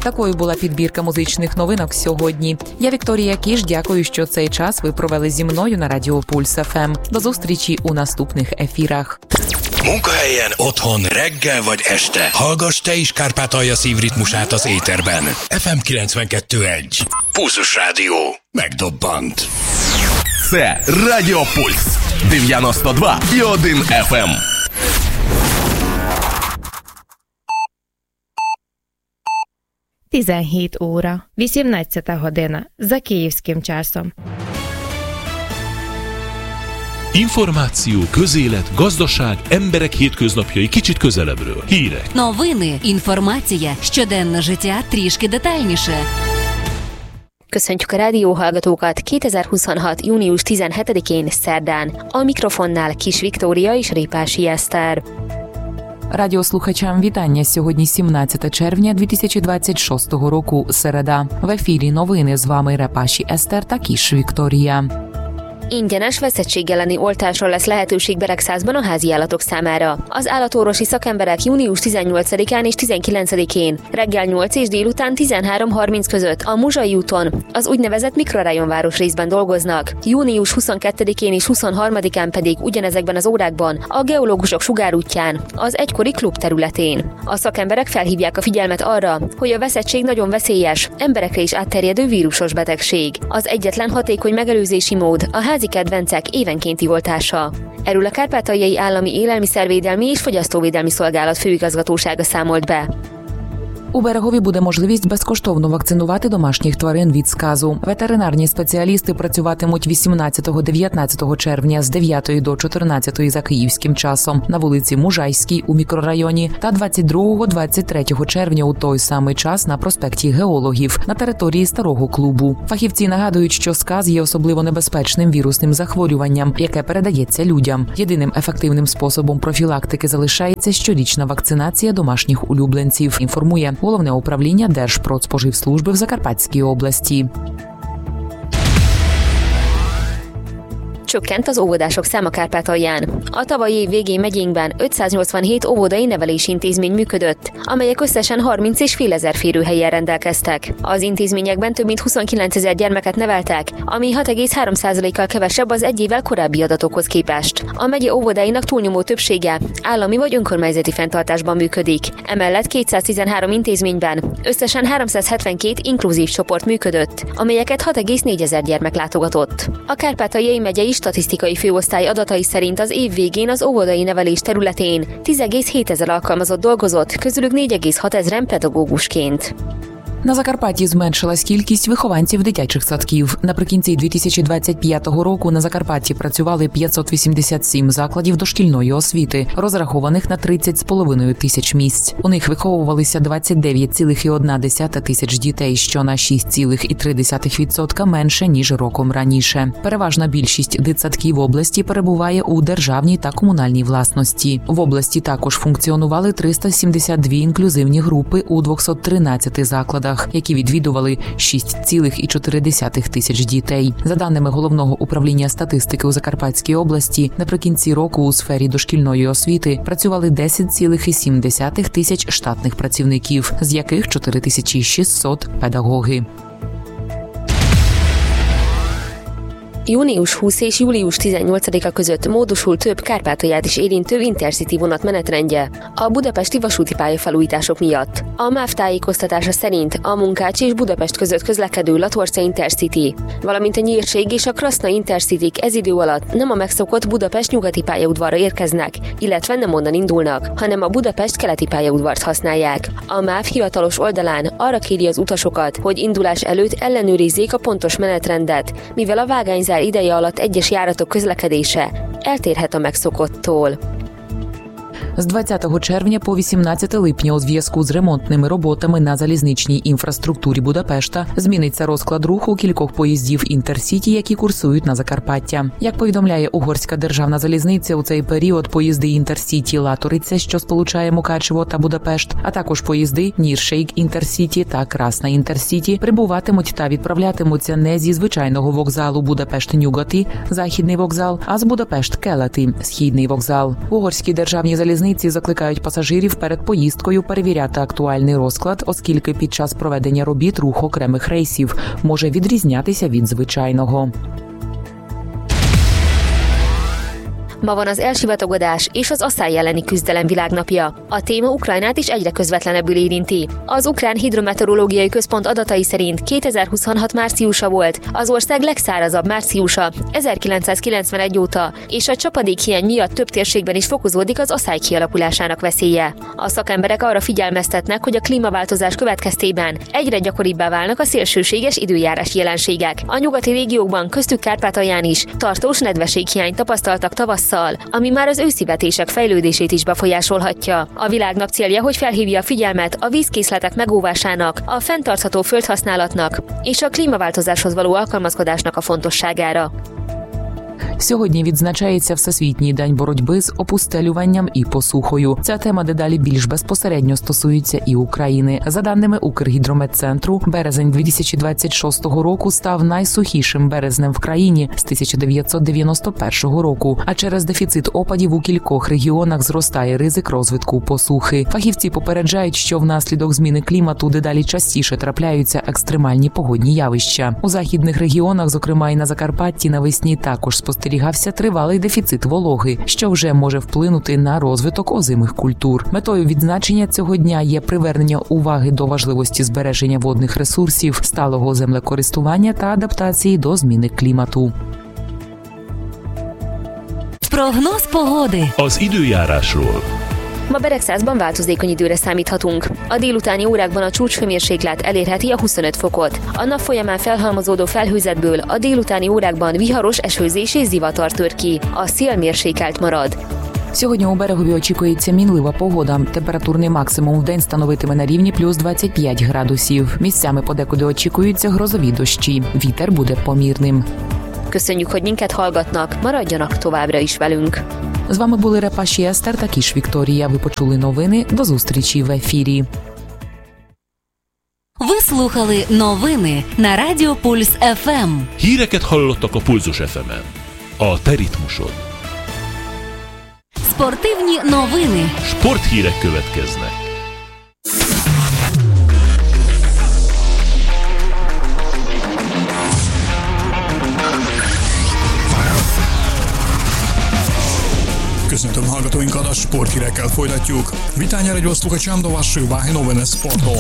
Такою була підбірка музичних новинок сьогодні. Я Вікторія Кіш, дякую, що цей час ви провели зі мною на Радіо Пульс ФМ. До зустрічі у наступних ефірах. Munkahelyen, otthon, reggel vagy este. Hallgass te is Kárpátalja szívritmusát az éterben. FM 92.1. Pulzus Rádió. Megdobbant. Це Радіо Пульс. 92,1 FM. – 17 óra, 18 година за київським часом. Információ, közélet, gazdaság, emberek hétköznapjai kicsit közelebbről. Hírek. Новини, інформація, щоденне життя трішки детальніше. Köszöntjük a rádióhallgatókat 2026. június 17-én szerdán. A mikrofonnál Kis Viktória és Répási Eszter. Радіослухачам вітання. Сьогодні 17 червня 2026 року, середа. В ефірі новини. З вами Репаші Eszter та Kis Viktória. Ingyenes veszettség elleni oltásra lesz lehetőség Beregszázban a háziállatok számára. Az állatorvosi szakemberek június 18-án és 19-én reggel 8 és délután 13:30 között a Muzsai úton, az úgynevezett mikrorájon városrészben dolgoznak. Június 22-én és 23-án pedig ugyanezekben az órákban a Geológusok sugárútján, az egykori klub területén. A szakemberek felhívják a figyelmet arra, hogy a veszettség nagyon veszélyes, emberekre is átterjedő vírusos betegség. Az egyetlen hatékony megelőzési mód a házi kedvencek évenkénti oltása. Erről a Kárpátaljai Állami Élelmiszervédelmi és Fogyasztóvédelmi Szolgálat főigazgatósága számolt be. У Берегові буде можливість безкоштовно вакцинувати домашніх тварин від сказу. Ветеринарні спеціалісти працюватимуть 18-19 червня з 9 до 14 за київським часом на вулиці Мужайській у мікрорайоні та 22-23 червня у той самий час на проспекті Геологів на території старого клубу. Фахівці нагадують, що сказ є особливо небезпечним вірусним захворюванням, яке передається людям. Єдиним ефективним способом профілактики залишається щорічна вакцинація домашніх улюбленців, інформує Головне управління Держпродспоживслужби в Закарпатській області. Csökkent az óvodások száma Kárpátalján. A tavalyi év végén megyénkben 587 óvodai nevelési intézmény működött, amelyek összesen 30,500 férőhelyen rendelkeztek. Az intézményekben több mint 29 000 gyermeket neveltek, ami 6,3%-kal kevesebb az egy évvel korábbi adatokhoz képest. A megye óvodáinak túlnyomó többsége állami vagy önkormányzati fenntartásban működik. Emellett 213 intézményben összesen 372 inkluzív csoport működött, amelyeket 6,400 gyermek látogatott. A Kárpátaljai megyei statisztikai főosztály adatai szerint az év végén az óvodai nevelés területén 10,7 alkalmazott dolgozott, közülük 4,6 ezren pedagógusként. На Закарпатті зменшилась кількість вихованців дитячих садків. Наприкінці 2025 року на Закарпатті працювали 587 закладів дошкільної освіти, розрахованих на 30,5 тисяч місць. У них виховувалися 29,1 тисяч дітей, що на 6,3% менше, ніж роком раніше. Переважна більшість дитсадків області перебуває у державній та комунальній власності. В області також функціонували 372 інклюзивні групи у 213 закладах, які відвідували 6,4 тисяч дітей. За даними Головного управління статистики у Закарпатській області, наприкінці року у сфері дошкільної освіти працювали 10,7 тисяч штатних працівників, з яких 4600 – педагоги. Június 20 és július 18-a között módosul több Kárpátalját is érintő Intercity vonat menetrendje a budapesti vasúti pályafelújítások miatt. A MÁV tájékoztatása szerint a Munkács és Budapest között közlekedő Latorca Intercity, valamint a Nyírség és a Kraszna Intercityk ez idő alatt nem a megszokott Budapest nyugati pályaudvarra érkeznek, illetve nem onnan indulnak, hanem a Budapest keleti pályaudvart használják. A MÁV hivatalos oldalán arra kéri az utasokat, hogy indulás előtt ellenőrizzék a pontos menetrendet, mivel a vágányzár ideje alatt egyes járatok közlekedése eltérhet a megszokottól. З 20 червня по 18 липня у зв'язку з ремонтними роботами на залізничній інфраструктурі Будапешта зміниться розклад руху кількох поїздів Інтерсіті, які курсують на Закарпаття. Як повідомляє Угорська державна залізниця, у цей період поїзди Інтерсіті Латориця, що сполучає Мукачево та Будапешт, а також поїзди Ніршейк Інтерсіті та Красна Інтерсіті прибуватимуть та відправлятимуться не зі звичайного вокзалу Будапешт-Нюгати, західний вокзал, а з Будапешт-Келети, східний вокзал. В Угорській державній залізниці Укрзалізниці закликають пасажирів перед поїздкою перевіряти актуальний розклад, оскільки під час проведення робіт рух окремих рейсів може відрізнятися від звичайного. Ma van az elsivatagodás és az asszály elleni küzdelem világnapja. A téma Ukrajnát is egyre közvetlenebbül érinti. Az Ukrán Hidrometeorológiai Központ adatai szerint 2026 márciusa volt az ország legszárazabb márciusa 1991 óta, és a csapadékhiány miatt több térségben is fokozódik az asszály kialakulásának veszélye. A szakemberek arra figyelmeztetnek, hogy a klímaváltozás következtében egyre gyakoribbá válnak a szélsőséges időjárás jelenségek. A nyugati régiókban, köztük Kárpátalján is tartós nedvességhiányt tapasztaltak tavasszal, ami már az őszi vetések fejlődését is befolyásolhatja. A világnap célja, hogy felhívja a figyelmet a vízkészletek megóvásának, a fenntartható földhasználatnak és a klímaváltozáshoz való alkalmazkodásnak a fontosságára. Сьогодні відзначається Всесвітній день боротьби з опустелюванням і посухою. Ця тема дедалі більш безпосередньо стосується і України. За даними Укргідрометцентру, березень 2026 року став найсухішим березнем в країні з 1991 року. А через дефіцит опадів у кількох регіонах зростає ризик розвитку посухи. Фахівці попереджають, що внаслідок зміни клімату дедалі частіше трапляються екстремальні погодні явища. У західних регіонах, зокрема і на Закарпатті, навесні також спостерігався тривалий дефіцит вологи, що вже може вплинути на розвиток озимих культур. Метою відзначення цього дня є привернення уваги до важливості збереження водних ресурсів, сталого землекористування та адаптації до зміни клімату. Прогноз pogody. Az időjárásról. Ma Beregszászban változékony időre számíthatunk. A délutáni órákban a csúcshőmérséklet elérheti a 25 fokot. A nap folyamán felhalmozódó felhőzetből a délutáni órákban viharos esőzés és zivatar tör ki. A szél mérsékelt marad. Сьогодні у Берегові очікується мінлива погода. Температурний максимум в день становитиме на рівні плюс 25 градусів. Місцями подекуди очікуються грозові дощі. Вітер буде помірним. Köszönjük, hogy minket hallgatnak, maradjanak továbbra is velünk. З вами були Репаші Естер та Кіш Вікторія. Ви почули новини. До зустрічі в ефірі. Ви слухали новини на Радіо Пульс ФМ. Híreket hallottak a Pulzus FM-en. A te ritmusod. Спортивні новини. Sporthírek következnek. Köszöntöm hallgatóinkat, a sporthírekkel folytatjuk. Vitányára gyosztlukačám do vašeho váhy novene sportol.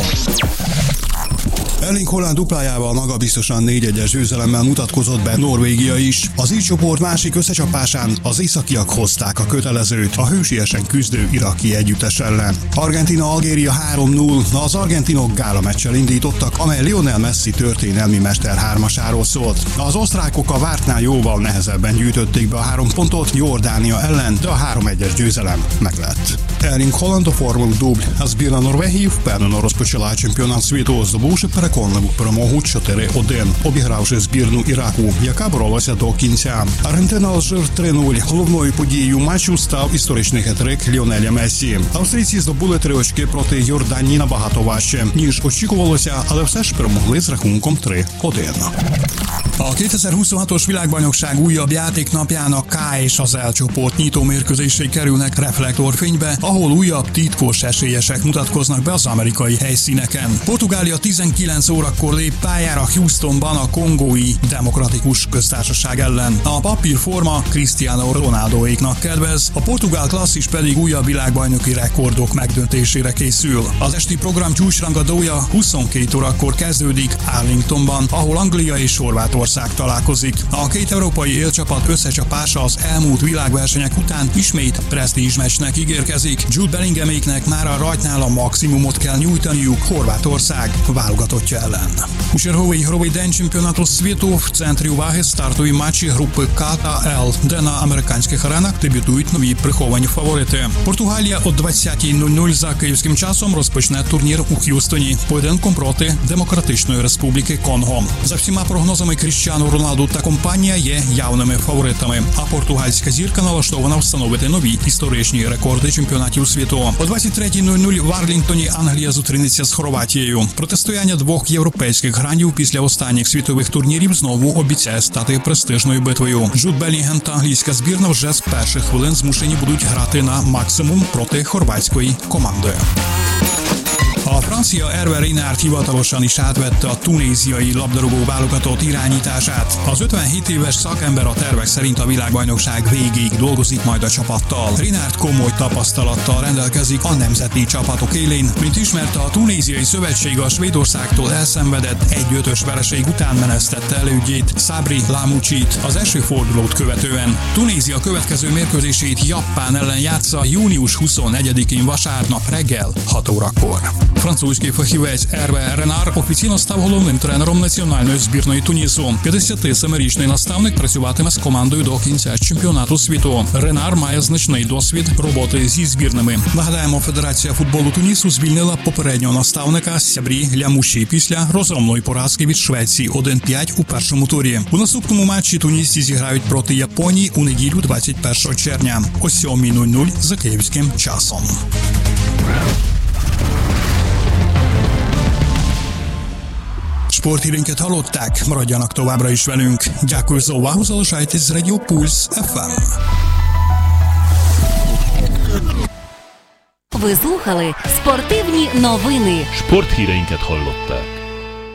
Erling Haaland duplájával magabiztosan 4-1-es győzelemmel mutatkozott be Norvégia is. Az így csoport másik összecsapásán az északiak hozták a kötelezőt a hősiesen küzdő iraki együttes ellen. Argentína-Algéria 3-0, az argentinok gálameccsel indítottak, amely Lionel Messi történelmi mester hármasáról szólt. Az osztrákok a vártnál jóval nehezebben gyűjtötték be a 3 pontot Jordánia ellen, de a 3-1-es győzelem meglett. Erling Haaland оформив дубль, а збірна Норвегії впевнено розпочала чемпіонат світу, здобувши переконливу перемогу 4-1, обігравши збірну Іраку, яка боролася до кінця. Аргентина-Алжир 3-0. Головною подією матчу став історичний хет-трик Ліонеля Мессі. Австрійці здобули 3 очки проти Йорданії набагато важче, ніж очікувалося, але все ж перемогли з рахунком 3-1. A 2026-os világbajnokság újabb játéknapjának K és az L csoport nyitó mérkőzései kerülnek reflektorfénybe, ahol újabb titkos esélyesek mutatkoznak be az amerikai helyszíneken. Portugália 19 órakor lép pályára Houstonban a Kongói Demokratikus Köztársaság ellen. A papírforma Cristiano Ronaldoéknak kedvez, a portugál klasszis pedig újabb világbajnoki rekordok megdöntésére készül. Az esti program csúcsrangadója 22 órakor kezdődik Arlingtonban, ahol Anglia és Horvátország találkozik. A két európai élcsapat összecsapása az elmúlt világversenyek után ismét presztízs meccsnek ígérkezik. Jude Bellinghaméknek már a rajtnál a maximumot kell nyújtaniuk Horvátország válogatottja ellen. У черговий день чемпіонату світу в центрі уваги стартові матчі групи К та Л, де на американських аренах дебютують нові приховані фаворити. Португалія о 20:00 за київським часом розпочне турнір у Х'юстоні поєдинком проти Демократичної Республіки Конго. За всіма прогнозами Кріштіану Роналду та компанія є явними фаворитами, а португальська зірка налаштована встановити нові історичні рекорди чемпіонатів чемпіонатів світу. О 23:00 в Арлінгтоні Англія зустрінеться з Хорватією. Протистояння двох європейських грандів після останніх світових турнірів знову обіцяє стати престижною битвою. Джуд Белінгем та англійська збірна вже з перших хвилин змушені будуть грати на максимум проти хорватської команди. A francia Hervé Renard hivatalosan is átvette a tunéziai labdarúgó válogatott irányítását. Az 57 éves szakember a tervek szerint a világbajnokság végéig dolgozik majd a csapattal. Renard komoly tapasztalattal rendelkezik a nemzeti csapatok élén. Mint ismerte, a tunéziai szövetség a Svédországtól elszenvedett 1-5-ös vereség után menesztette elődjét, Sabri Lamouchit az első fordulót követően. Tunézia következő mérkőzését Japán ellen játsza június 24-én vasárnap reggel 6 órakor. Французький фахівець Ерве Ренар офіційно став головним тренером національної збірної Тунісу. 57-річний наставник працюватиме з командою до кінця чемпіонату світу. Ренар має значний досвід роботи зі збірними. Нагадаємо, Федерація футболу Тунісу звільнила попереднього наставника Сябрі Лямуші після розгромної поразки від Швеції 1-5 у першому турі. У наступному матчі тунісці зіграють проти Японії у неділю 21 червня о 7:00 за київським часом. Sporthírénket hallották, maradjanak továbbra is velünk. Дякую за увагу, залишайтесь з Радіо Пульс FM. Ви слухали спортивні новини. Sporthíreinket hallották.